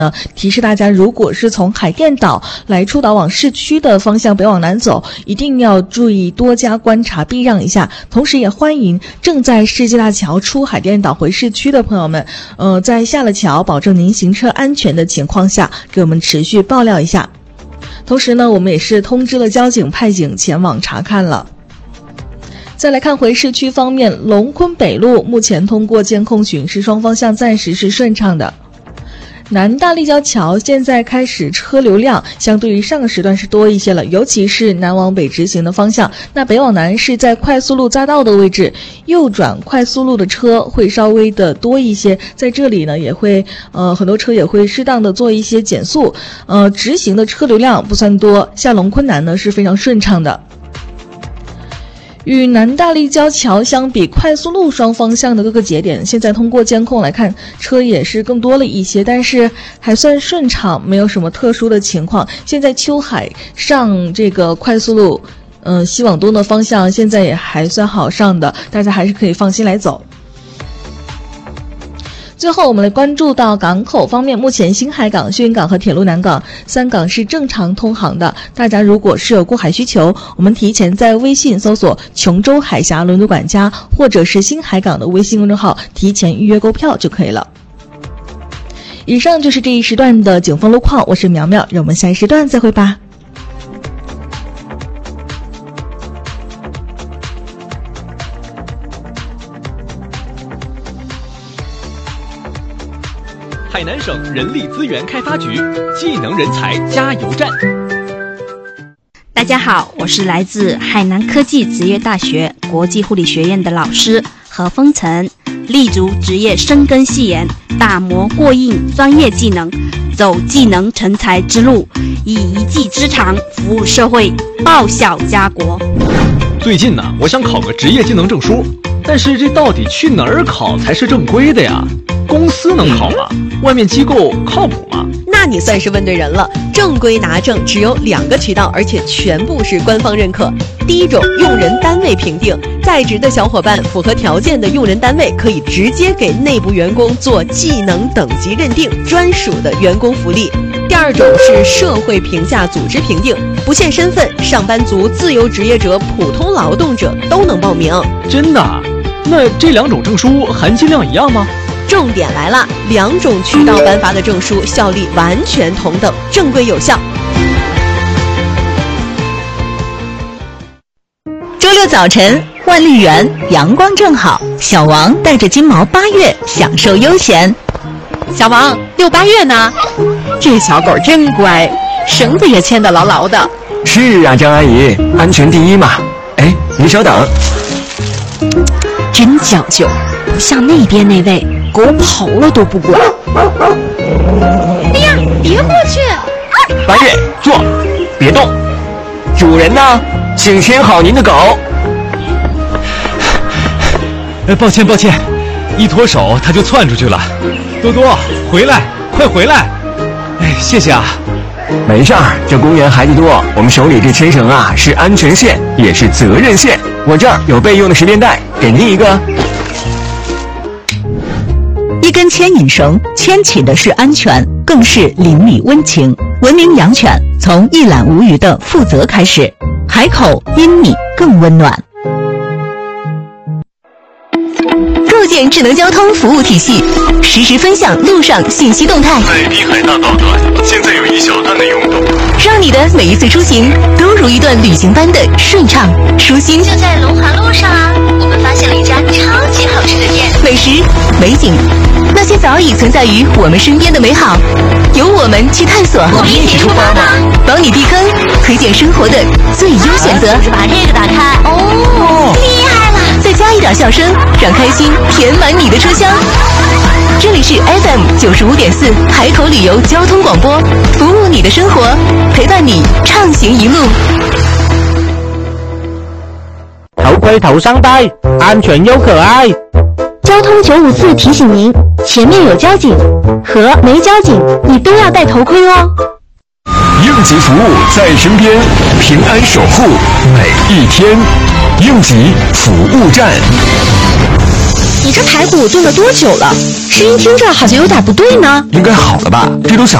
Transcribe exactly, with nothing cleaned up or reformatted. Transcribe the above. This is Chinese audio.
呃，提示大家，如果是从海淀岛来出岛往市区的方向北往南走，一定要注意多加观察，避让一下。同时也欢迎正在世纪大桥出海淀岛回市区的朋友们，呃，在下了桥，保证您行车安全的情况下，给我们持续爆料一下。同时呢，我们也是通知了交警派警前往查看了。再来看回市区方面，龙昆北路目前通过监控巡视，双方向暂时是顺畅的。南大立交桥现在开始车流量相对于上个时段是多一些了，尤其是南往北直行的方向，那北往南是在快速路匝道的位置，右转快速路的车会稍微的多一些，在这里呢也会呃很多车也会适当的做一些减速，呃直行的车流量不算多，下龙昆南呢是非常顺畅的。与南大立交桥相比，快速路双方向的各个节点现在通过监控来看，车也是更多了一些，但是还算顺畅，没有什么特殊的情况。现在秋海上这个快速路嗯、呃，西往东的方向现在也还算好上的，大家还是可以放心来走。最后我们来关注到港口方面，目前新海港、眩晕港和铁路南港三港是正常通航的，大家如果是有过海需求，我们提前在微信搜索琼州海峡轮渡管家或者是新海港的微信公众号提前预约购票就可以了。以上就是这一时段的警方路况，我是苗苗，让我们下一时段再会吧。 海南省人力资源开发局技能人才加油站。 大家好，我是来自海南科技职业大学国际护理学院的老师何风晨，立足职业深耕细研，打磨过硬专业技能，走技能成才之路，以一技之长服务社会，报效家国。 最近呢，我想考个职业技能证书，但是这到底去哪儿考才是正规的呀？公司能考吗？外面机构靠谱吗？ 那你算是问对人了。正规拿证只有两个渠道，而且全部是官方认可。第一种，用人单位评定，在职的小伙伴符合条件的用人单位可以直接给内部员工做技能等级认定，专属的员工福利。第二种是社会评价组织评定，不限身份，上班族、自由职业者、普通劳动者都能报名。 真的？那这两种证书含金量一样吗？ 重点来了，两种渠道颁发的证书效力完全同等，正规有效。 周六早晨，万绿园阳光正好，小王带着金毛八月享受悠闲。 小王，遛八月呢？ 这小狗真乖，绳子也牵得牢牢的。 是啊，张阿姨，安全第一嘛。哎，你稍等。 真讲究，不像那边那位狗跑了都不管。 哎呀，别过去！ 八月，坐，别动。主人呢？请牵好您的狗。 哎，抱歉抱歉，一脱手它就窜出去了。多多，回来，快回来！哎，谢谢啊。 没事儿，这公园孩子多，我们手里这牵绳啊是安全线，也是责任线。我这儿有备用的十连带，给您一个。 一根牵引绳，牵起的是安全，更是邻里温情。文明养犬，从一览无余的负责开始，海口因你更温暖。构建智能交通服务体系，实时分享路上信息动态。 在滨海大道段，现在有一小段的拥堵， 让你的每一次出行都如一段旅行般的顺畅舒心。 就在龙华路上啊，我们发现了一家超级好吃的店， 美食、美景，那些早已存在于我们身边的美好，由我们去探索。 我们一起出发吧， 帮你避坑，推荐生活的最优选择。 就是把这个打开，哦，厉害了！ 再加一点笑声，让开心填满你的车厢。这里是 F M 九十五点四海口旅游交通广播，服务你的生活，陪伴你畅行一路。 头盔头上戴，安全又可爱。 交通九五四提醒您，前面有交警和没交警，你都要戴头盔哦。 应急服务在身边，平安守护每一天。应急服务站。 你这排骨炖了多久了？声音听着好像有点不对呢。 应该好了吧？这都小